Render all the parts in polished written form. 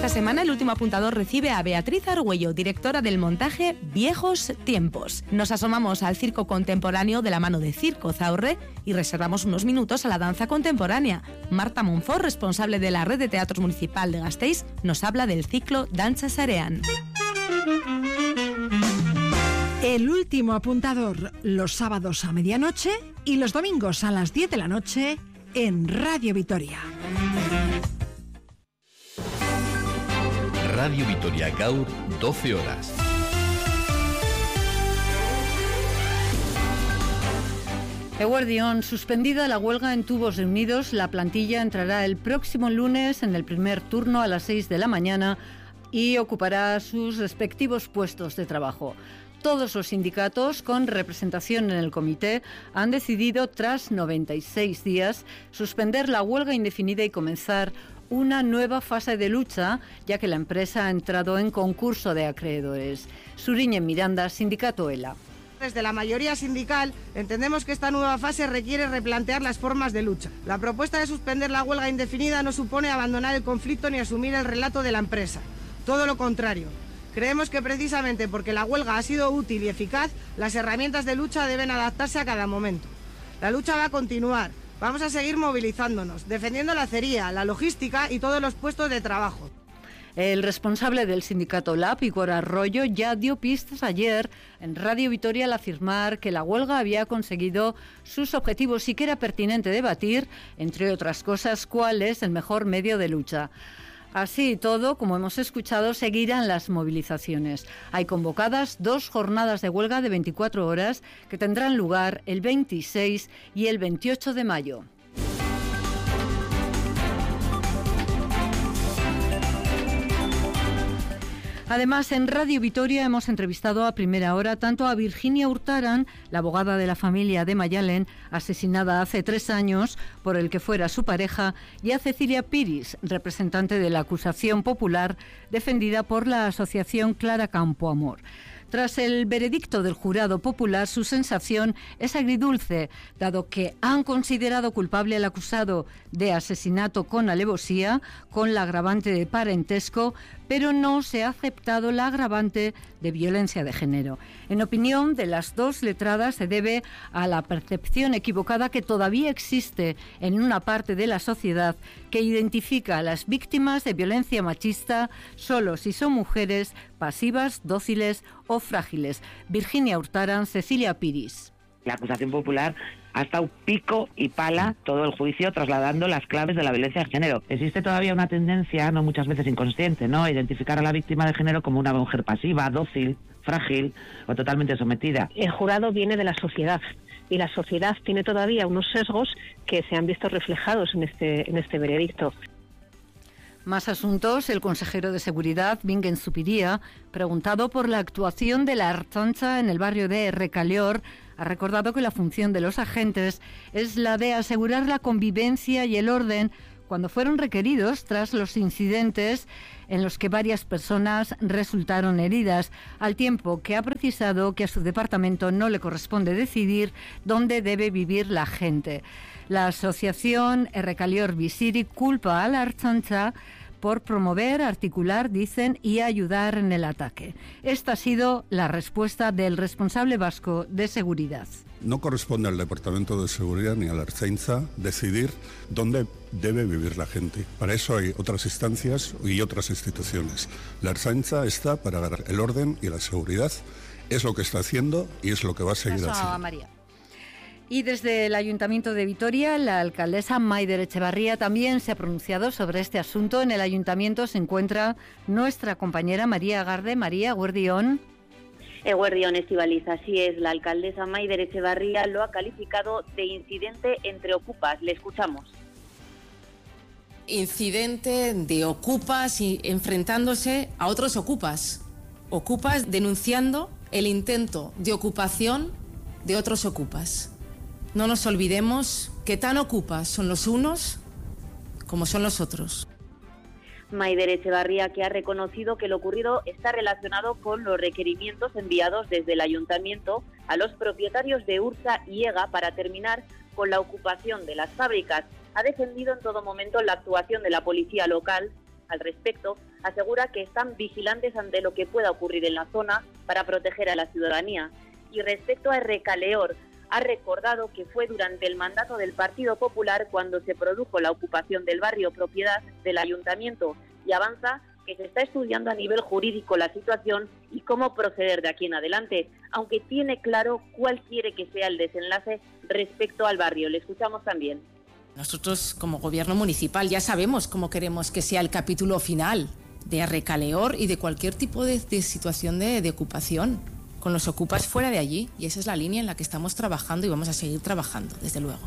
semana el último apuntador recibe a Beatriz Argüello, directora del montaje Viejos Tiempos. Nos asomamos al circo contemporáneo de la mano de Circo Zaurre y reservamos unos minutos a la danza contemporánea. Marta Monfort, responsable de la Red de Teatros Municipal de Gasteiz, nos habla del ciclo Danza Sarean. El último apuntador, los sábados a medianoche y los domingos a las 10 de la noche en Radio Vitoria. Radio Vitoria Gaur, 12 horas. Eguerdión, suspendida la huelga en Tubos Reunidos, la plantilla entrará el próximo lunes en el primer turno a las 6 de la mañana y ocupará sus respectivos puestos de trabajo. Todos los sindicatos con representación en el comité han decidido, tras 96 días, suspender la huelga indefinida y comenzar una nueva fase de lucha, ya que la empresa ha entrado en concurso de acreedores. Suriñe Miranda, Sindicato ELA. Desde la mayoría sindical entendemos que esta nueva fase requiere replantear las formas de lucha. La propuesta de suspender la huelga indefinida no supone abandonar el conflicto ni asumir el relato de la empresa. Todo lo contrario. Creemos que precisamente porque la huelga ha sido útil y eficaz, las herramientas de lucha deben adaptarse a cada momento. La lucha va a continuar. Vamos a seguir movilizándonos, defendiendo la acería, la logística y todos los puestos de trabajo. El responsable del sindicato LAP, Igor Arroyo, ya dio pistas ayer en Radio Vitoria al afirmar que la huelga había conseguido sus objetivos y que era pertinente debatir, entre otras cosas, cuál es el mejor medio de lucha. Así y todo, como hemos escuchado, seguirán las movilizaciones. Hay convocadas 2 jornadas de huelga de 24 horas que tendrán lugar el 26 y el 28 de mayo. Además, en Radio Vitoria hemos entrevistado a primera hora tanto a Virginia Hurtaran, la abogada de la familia de Mayalen, asesinada hace 3 años por el que fuera su pareja, y a Cecilia Piris, representante de la acusación popular defendida por la asociación Clara Campoamor. Tras el veredicto del jurado popular, su sensación es agridulce, dado que han considerado culpable al acusado de asesinato con alevosía, con la agravante de parentesco, pero no se ha aceptado la agravante de violencia de género. En opinión de las 2 letradas, se debe a la percepción equivocada que todavía existe en una parte de la sociedad que identifica a las víctimas de violencia machista solo si son mujeres pasivas, dóciles o frágiles. Virginia Hurtaran, Cecilia Piris. La acusación popular ha estado pico y pala todo el juicio trasladando las claves de la violencia de género. Existe todavía una tendencia, no muchas veces inconsciente, ¿no?, a identificar a la víctima de género como una mujer pasiva, dócil, frágil o totalmente sometida. El jurado viene de la sociedad y la sociedad tiene todavía unos sesgos que se han visto reflejados en este veredicto. Más asuntos. El consejero de Seguridad, Bingen Zupiria, preguntado por la actuación de la Ertzaintza en el barrio de Recaleor, ha recordado que la función de los agentes es la de asegurar la convivencia y el orden cuando fueron requeridos tras los incidentes en los que varias personas resultaron heridas, al tiempo que ha precisado que a su departamento no le corresponde decidir dónde debe vivir la gente. La asociación Errekaleor Biziri culpa a la Ertzaintza por promover, articular, dicen, y ayudar en el ataque. Esta ha sido la respuesta del responsable vasco de seguridad. No corresponde al Departamento de Seguridad ni a la Ertzaintza decidir dónde debe vivir la gente. Para eso hay otras instancias y otras instituciones. La Ertzaintza está para dar el orden y la seguridad. Es lo que está haciendo y es lo que va a seguir haciendo. María. Y desde el Ayuntamiento de Vitoria, la alcaldesa Maider Etxebarria también se ha pronunciado sobre este asunto. En el Ayuntamiento se encuentra nuestra compañera María Garde. María, Eguerdión. Eguerdión, Estivaliz, así es. La alcaldesa Maider Etxebarria lo ha calificado de incidente entre ocupas. Le escuchamos. Incidente de ocupas y enfrentándose a otros ocupas. Ocupas denunciando el intento de ocupación de otros ocupas. No nos olvidemos que tan ocupas son los unos como son los otros. Maider Etxebarria, que ha reconocido que lo ocurrido está relacionado con los requerimientos enviados desde el Ayuntamiento a los propietarios de Ursa y EGA para terminar con la ocupación de las fábricas. Ha defendido en todo momento la actuación de la policía local Al respecto, asegura que están vigilantes ante lo que pueda ocurrir en la zona para proteger a la ciudadanía. Y respecto a Recaleor, ha recordado que fue durante el mandato del Partido Popular cuando se produjo la ocupación del barrio propiedad del Ayuntamiento, y avanza que se está estudiando a nivel jurídico la situación y cómo proceder de aquí en adelante, aunque tiene claro cuál quiere que sea el desenlace respecto al barrio. Le escuchamos también. Nosotros, como gobierno municipal, ya sabemos cómo queremos que sea el capítulo final de Recaleor y de cualquier tipo de situación de ocupación, con los ocupas fuera de allí, y esa es la línea en la que estamos trabajando y vamos a seguir trabajando, desde luego.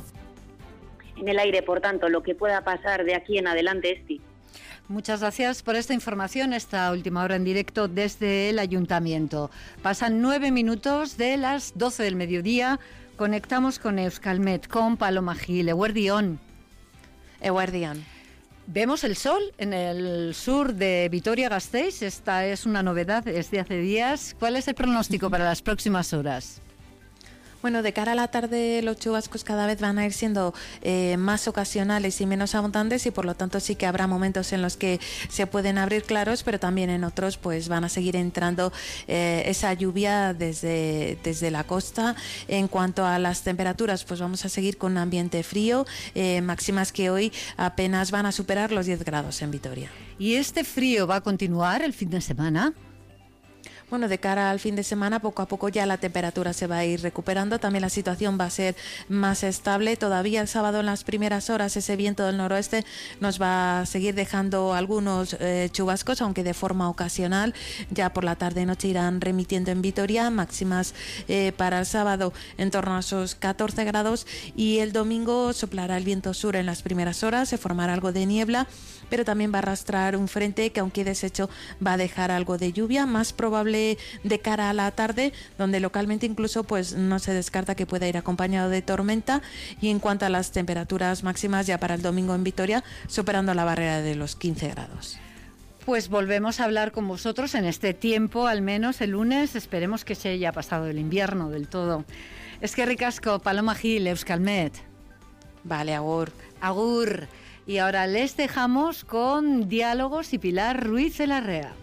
En el aire, por tanto, lo que pueda pasar de aquí en adelante, Esti. Muchas gracias por esta información, esta última hora en directo desde el Ayuntamiento. Pasan 9 minutos de las 12 del mediodía. Conectamos con Euskalmet, con Paloma Gil. Eguerdión. Eguerdión. Vemos el sol en el sur de Vitoria-Gasteiz. Esta es una novedad, es de hace días. ¿Cuál es el pronóstico para las próximas horas? Bueno, de cara a la tarde los chubascos cada vez van a ir siendo más ocasionales y menos abundantes, y por lo tanto sí que habrá momentos en los que se pueden abrir claros, pero también en otros pues van a seguir entrando esa lluvia desde la costa. En cuanto a las temperaturas, pues vamos a seguir con un ambiente frío, máximas que hoy apenas van a superar los 10 grados en Vitoria. ¿Y este frío va a continuar el fin de semana? Bueno, de cara al fin de semana, poco a poco ya la temperatura se va a ir recuperando. También la situación va a ser más estable. Todavía el sábado en las primeras horas ese viento del noroeste nos va a seguir dejando algunos chubascos, aunque de forma ocasional. Ya por la tarde y noche irán remitiendo en Vitoria. Máximas para el sábado en torno a esos 14 grados. Y el domingo soplará el viento sur en las primeras horas. Se formará algo de niebla, pero también va a arrastrar un frente que, aunque deshecho, va a dejar algo de lluvia, más probable de cara a la tarde, donde localmente incluso pues no se descarta que pueda ir acompañado de tormenta. Y en cuanto a las temperaturas máximas, ya para el domingo en Vitoria, superando la barrera de los 15 grados. Pues volvemos a hablar con vosotros en este tiempo, al menos el lunes. Esperemos que se haya pasado el invierno del todo. Eskerrik asko, Paloma Gil, Euskalmet. Vale, agur. Agur. Y ahora les dejamos con Diálogos y Pilar Ruiz de Larrea.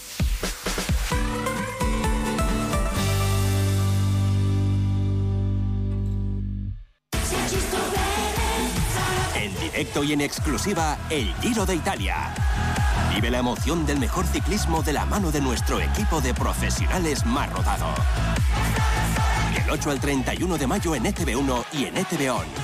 En directo y en exclusiva, el Giro de Italia. Vive la emoción del mejor ciclismo de la mano de nuestro equipo de profesionales más rodado. Del 8 al 31 de mayo en ETV1 y en ETV On.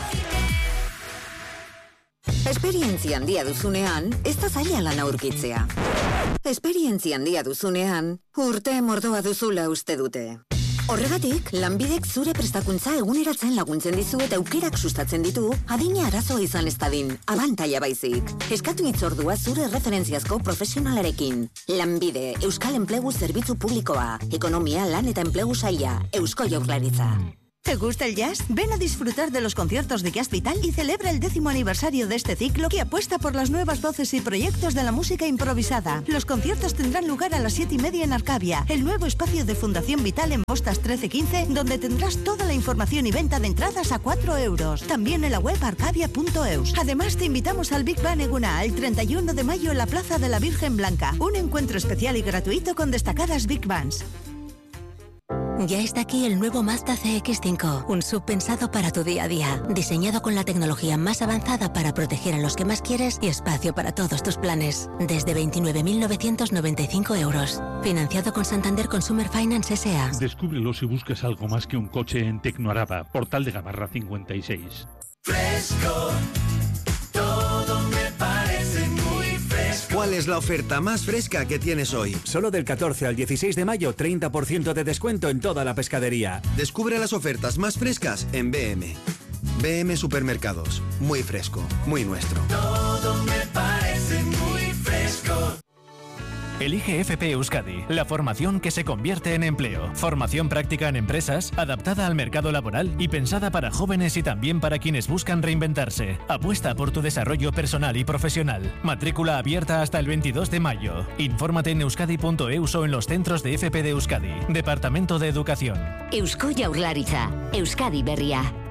Esperientzia handia duzunean, ez da zaila lana aurkitzea. Esperientzia handia duzunean, urte mordoa duzula uste dute. Horregatik, Lanbidek zure prestakuntza eguneratzen laguntzen dizu eta aukerak sustatzen ditu, adina arazoa izan ez dadin, abantaila baizik. Eskatu hitzordua zure referentziazko profesionalarekin. Lanbide, Euskal Enplegu Zerbitzu Publikoa, Ekonomia, Lan eta Enplegu Saila, Eusko Jaurlaritza. ¿Te gusta el jazz? Ven a disfrutar de los conciertos de Jazz Vital y celebra el 10º aniversario de este ciclo que apuesta por las nuevas voces y proyectos de la música improvisada. Los conciertos tendrán lugar a las 7:30 en Arcavia, el nuevo espacio de Fundación Vital en Bostas 1315, donde tendrás toda la información y venta de entradas a 4 euros. También en la web arcavia.eus. Además, te invitamos al Big Bang Eguna el 31 de mayo en la Plaza de la Virgen Blanca. Un encuentro especial y gratuito con destacadas Big Bands. Ya está aquí el nuevo Mazda CX-5, un SUV pensado para tu día a día, diseñado con la tecnología más avanzada para proteger a los que más quieres y espacio para todos tus planes. Desde 29.995 euros. Financiado con Santander Consumer Finance S.A. Descúbrelo si buscas algo más que un coche en Tecnoaraba, Portal de Gamarra 56. Fresco, todo me parece muy fresco. ¿Cuál es la oferta más fresca que tienes hoy? Solo del 14 al 16 de mayo, 30% de descuento en toda la pescadería. Descubre las ofertas más frescas en BM. BM Supermercados. Muy fresco, muy nuestro. Todo me parece muy fresco. Elige FP Euskadi, la formación que se convierte en empleo. Formación práctica en empresas, adaptada al mercado laboral y pensada para jóvenes y también para quienes buscan reinventarse. Apuesta por tu desarrollo personal y profesional. Matrícula abierta hasta el 22 de mayo. Infórmate en euskadi.eus o en los centros de FP de Euskadi. Departamento de Educación. Eusko Jaurlaritza, Euskadi Berria.